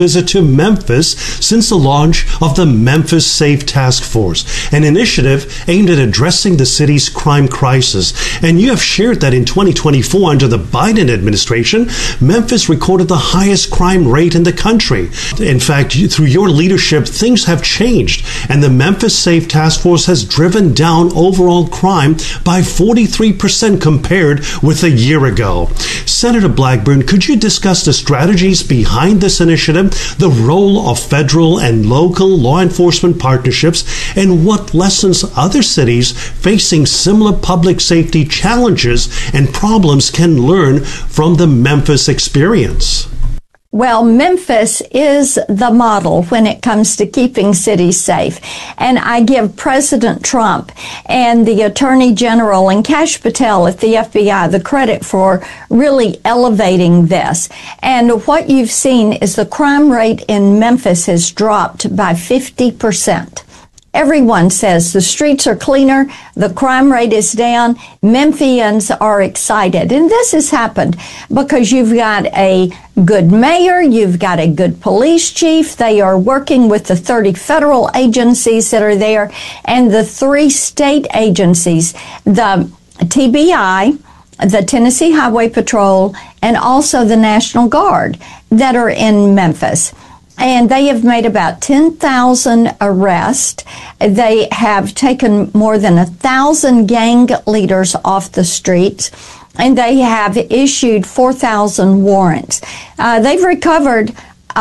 visit to Memphis since the launch of the Memphis Safe Task Force, an initiative aimed at addressing the city's crime crisis. And you have shared that in 2024, under the Biden administration, Memphis recorded the highest crime rate in the country. In fact, through your leadership, things have changed, and the Memphis Safe Task Force has driven down overall crime by 43% compared with a year ago. Senator Blackburn, could you discuss the strategies behind this initiative, the role of federal and local law enforcement partnerships, and what lessons other cities facing similar public safety challenges and problems can learn from the Memphis experience? Well, Memphis is the model when it comes to keeping cities safe. And I give President Trump and the Attorney General and Kash Patel at the FBI the credit for really elevating this. And what you've seen is the crime rate in Memphis has dropped by 50%. Everyone says the streets are cleaner, the crime rate is down, Memphians are excited. And this has happened because you've got a good mayor, you've got a good police chief, they are working with the 30 federal agencies that are there, and the 3 state agencies, the TBI, the Tennessee Highway Patrol, and also the National Guard that are in Memphis. And they have made about 10,000 arrests. They have taken more than 1,000 gang leaders off the streets, and they have issued 4,000 warrants. They've recovered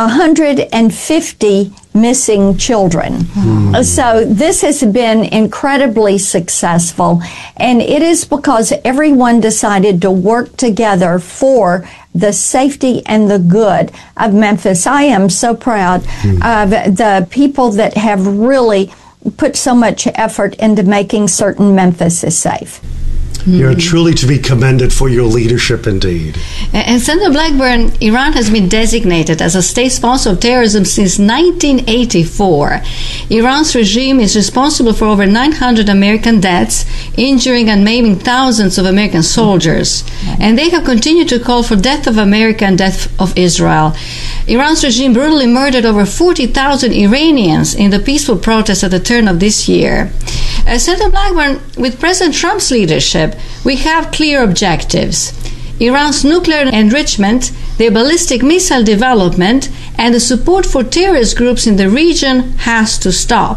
150 missing children. So this has been incredibly successful, and it is because everyone decided to work together for the safety and the good of Memphis. I am so proud of the people that have really put so much effort into making certain Memphis is safe. You're truly to be commended for your leadership indeed. And Senator Blackburn, Iran has been designated as a state sponsor of terrorism since 1984. Iran's regime is responsible for over 900 American deaths, injuring and maiming thousands of American soldiers. And they have continued to call for death of America and death of Israel. Iran's regime brutally murdered over 40,000 Iranians in the peaceful protests at the turn of this year. Senator Blackburn, with President Trump's leadership, we have clear objectives. Iran's nuclear enrichment, their ballistic missile development, and the support for terrorist groups in the region has to stop.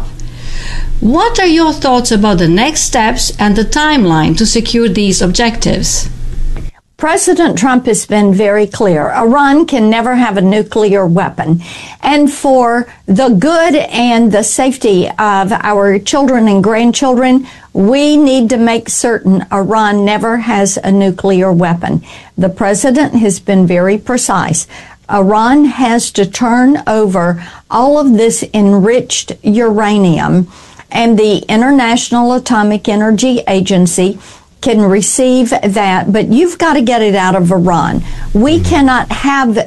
What are your thoughts about the next steps and the timeline to secure these objectives? President Trump has been very clear. Iran can never have a nuclear weapon. And for the good and the safety of our children and grandchildren, we need to make certain Iran never has a nuclear weapon. The president has been very precise. Iran has to turn over all of this enriched uranium, and the International Atomic Energy Agency can receive that, but you've got to get it out of Iran. We cannot have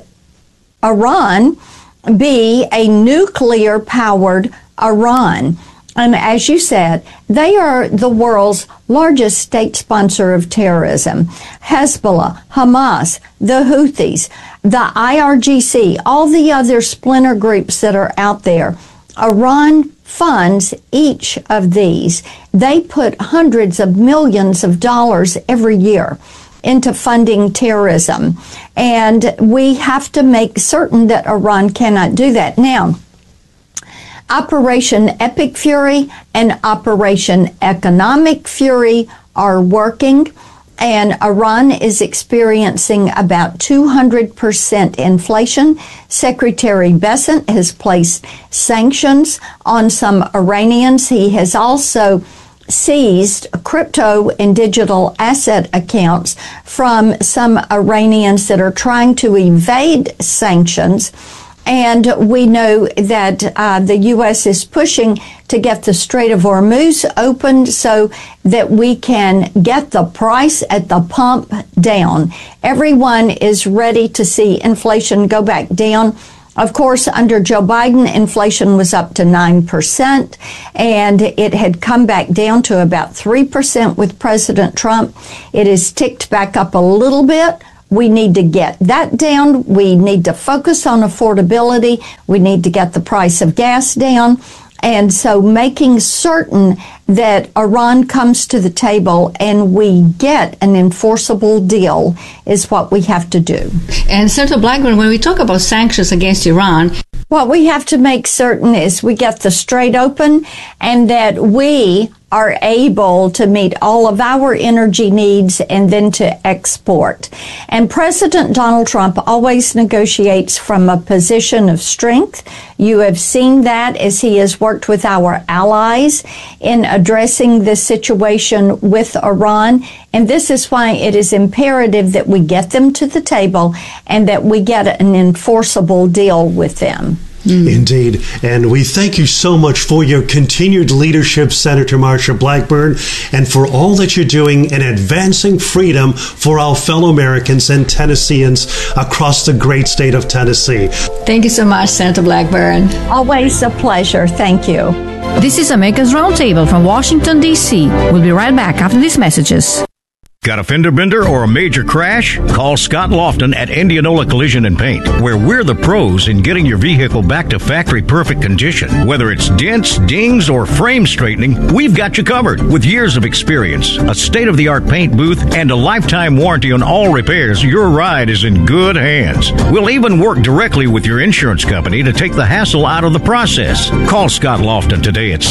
Iran be a nuclear-powered Iran. And as you said, they are the world's largest state sponsor of terrorism. Hezbollah, Hamas, the Houthis, the IRGC, all the other splinter groups that are out there. Iran funds each of these. They put hundreds of millions of dollars every year into funding terrorism. And we have to make certain that Iran cannot do that. Now, Operation Epic Fury and Operation Economic Fury are working, and Iran is experiencing about 200% inflation. Secretary Bessent has placed sanctions on some Iranians. He has also seized crypto and digital asset accounts from some Iranians that are trying to evade sanctions. And we know that the U.S. is pushing to get the Strait of Hormuz opened so that we can get the price at the pump down. Everyone is ready to see inflation go back down. Of course, under Joe Biden, inflation was up to 9%, and it had come back down to about 3% with President Trump. It has ticked back up a little bit We need to get that down. We need to focus on affordability. We need to get the price of gas down. And so making certain that Iran comes to the table and we get an enforceable deal is what we have to do. And Senator Blackburn, when we talk about sanctions against Iran, what we have to make certain is we get the Strait open and that we are able to meet all of our energy needs and then to export. And President Donald Trump always negotiates from a position of strength. You have seen that as he has worked with our allies in addressing this situation with Iran. And this is why it is imperative that we get them to the table and that we get an enforceable deal with them. Indeed. And we thank you so much for your continued leadership, Senator Marsha Blackburn, and for all that you're doing in advancing freedom for our fellow Americans and Tennesseans across the great state of Tennessee. Thank you so much, Senator Blackburn. Always a pleasure. Thank you. This is America's Roundtable from Washington, D.C. We'll be right back after these messages. Got a fender bender or a major crash? Call Scott Lofton at Indianola Collision and Paint, where we're the pros in getting your vehicle back to factory perfect condition. Whether it's dents, dings, or frame straightening, we've got you covered. With years of experience, a state-of-the-art paint booth, and a lifetime warranty on all repairs, your ride is in good hands. We'll even work directly with your insurance company to take the hassle out of the process. Call Scott Lofton today at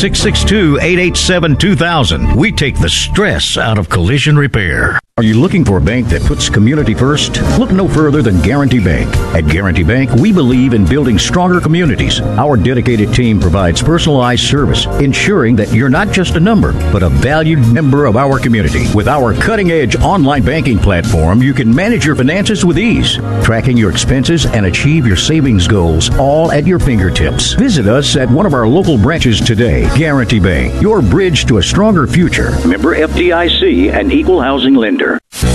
662-887-2000. We take the stress out of collision repair. Are you looking for a bank that puts community first? Look no further than Guarantee Bank. At Guarantee Bank, we believe in building stronger communities. Our dedicated team provides personalized service, ensuring that you're not just a number, but a valued member of our community. With our cutting-edge online banking platform, you can manage your finances with ease, tracking your expenses and achieve your savings goals, all at your fingertips. Visit us at one of our local branches today. Guarantee Bank, your bridge to a stronger future. Member FDIC, an equal housing lender.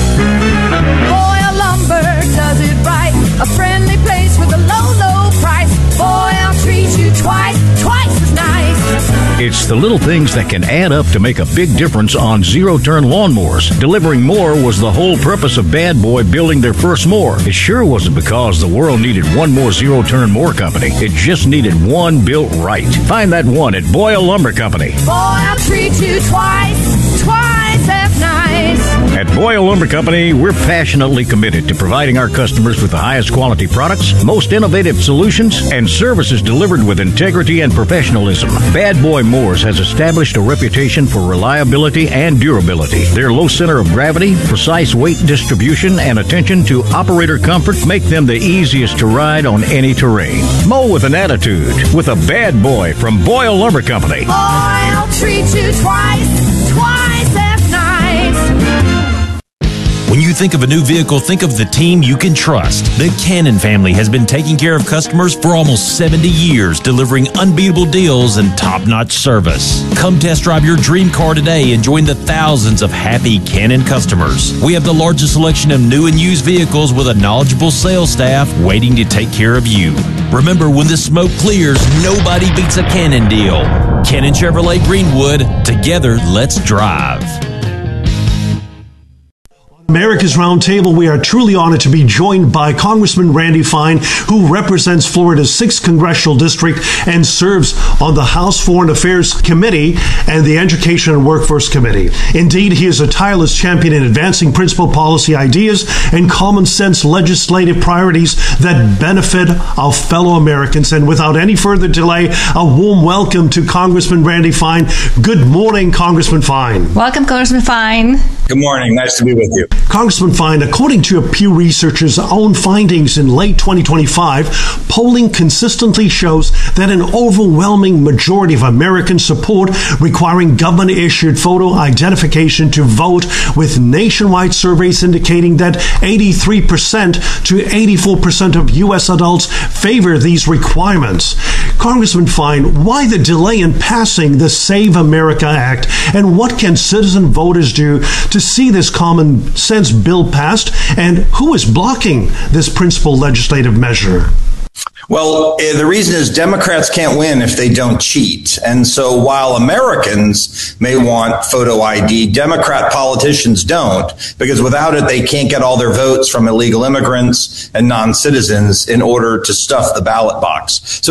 Boyle Lumber does it right. A friendly place with a low, low price. Boyle treats you twice as nice. It's the little things that can add up to make a big difference on zero-turn lawnmowers. Delivering more was the whole purpose of Bad Boy building their first mower. It sure wasn't because the world needed one more zero-turn mower company. It just needed one built right. Find that one at Boyle Lumber Company. Boyle treats you twice as nice. At Boyle Lumber Company, we're passionately committed to providing our customers with the highest quality products, most innovative solutions, and services delivered with integrity and professionalism. Bad Boy Mowers has established a reputation for reliability and durability. Their low center of gravity, precise weight distribution, and attention to operator comfort make them the easiest to ride on any terrain. Mow with an attitude with a Bad Boy from Boyle Lumber Company. Boyle treats you twice as nice. When you think of a new vehicle, think of the team you can trust. The Cannon family has been taking care of customers for almost 70 years, delivering unbeatable deals and top-notch service. Come test drive your dream car today and join the thousands of happy Cannon customers. We have the largest selection of new and used vehicles with a knowledgeable sales staff waiting to take care of you. Remember, when the smoke clears, nobody beats a Cannon deal. Cannon Chevrolet Greenwood, together, let's drive. America's Roundtable, we are truly honored to be joined by Congressman Randy Fine, who represents Florida's 6th Congressional District and serves on the House Foreign Affairs Committee and the Education and Workforce Committee. Indeed, he is a tireless champion in advancing principled policy ideas and common sense legislative priorities that benefit our fellow Americans. And without any further delay, a warm welcome to Congressman Randy Fine. Good morning, Congressman Fine. Welcome, Congressman Fine. Good morning. Nice to be with you. Congressman Fine, according to a Pew Research's own findings in late 2025, polling consistently shows that an overwhelming majority of Americans support requiring government-issued photo identification to vote, with nationwide surveys indicating that 83% to 84% of U.S. adults favor these requirements. Congressman Fine, why the delay in passing the Save America Act, and what can citizen voters do to see this common sense bill passed, and who is blocking this principal legislative measure? Well, the reason is Democrats can't win if they don't cheat. And so while Americans may want photo ID, Democrat politicians don't, because without it, they can't get all their votes from illegal immigrants and non-citizens in order to stuff the ballot box. So